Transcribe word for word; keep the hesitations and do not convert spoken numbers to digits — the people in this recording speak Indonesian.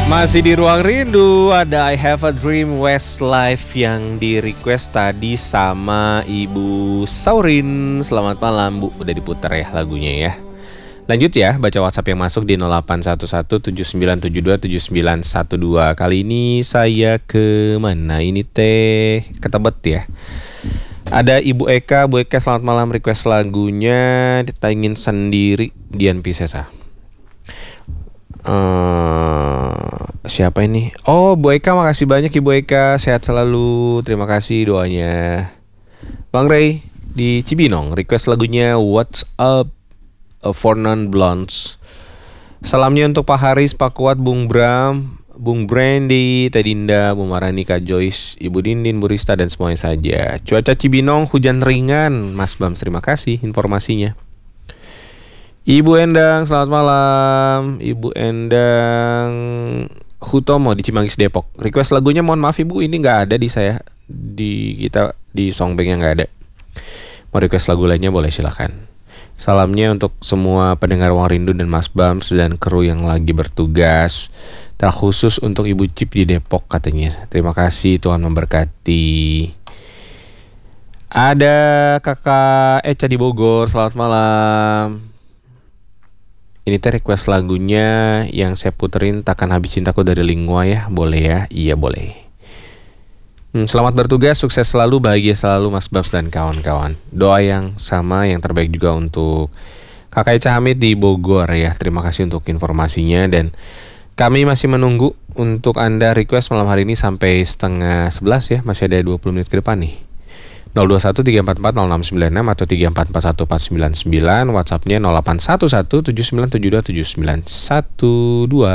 Masih di Ruang Rindu, ada I Have a Dream Westlife yang di request tadi sama Ibu Saurin. Selamat malam Bu, udah diputar ya lagunya ya. Lanjut ya, baca WhatsApp yang masuk di nol delapan satu satu tujuh sembilan tujuh dua tujuh sembilan satu dua. Kali ini saya ke mana? Ini teh Ketebet ya. Ada Ibu Eka, Bu Eka selamat malam, request lagunya Ditangin Sendiri Dian Piscesa. Uh, siapa ini? Oh, Bu Eka, makasih banyak Ibu Eka, sehat selalu, terima kasih doanya. Bang Ray di Cibinong request lagunya What's Up for Non Blondes. Salamnya untuk Pak Haris, Pak Kuat, Bung Bram, Bung Brandy, Teh Dinda, Bu Marani, Kak Joyce, Ibu Dindin, Bu Rista, dan semuanya saja. Cuaca Cibinong hujan ringan, Mas Bam, terima kasih informasinya. Ibu Endang, selamat malam. Ibu Endang Hutomo di Cimanggis, Depok. Request lagunya, mohon maaf Ibu, ini nggak ada di saya. Di kita, di Songbanknya nggak ada. Mau request lagu lainnya boleh silahkan. Salamnya untuk semua pendengar Ruang Rindu dan Mas Bams dan kru yang lagi bertugas. Terkhusus untuk Ibu Cip di Depok katanya. Terima kasih, Tuhan memberkati. Ada Kakak Eca di Bogor, selamat malam. Ini teh request lagunya yang saya puterin Takkan Habis Cintaku dari Lingua ya. Boleh ya? Iya boleh. hmm, Selamat bertugas, sukses selalu, bahagia selalu Mas Babs dan kawan-kawan. Doa yang sama, yang terbaik juga untuk Kakak Eca Hamid di Bogor ya. Terima kasih untuk informasinya. Dan kami masih menunggu untuk Anda request malam hari ini sampai setengah sebelas ya. Masih ada dua puluh menit ke depan nih. nol dua satu tiga empat empat nol enam sembilan enam atau tiga empat empat satu empat sembilan sembilan. WhatsAppnya nol delapan satu satu tujuh sembilan tujuh dua tujuh sembilan satu dua.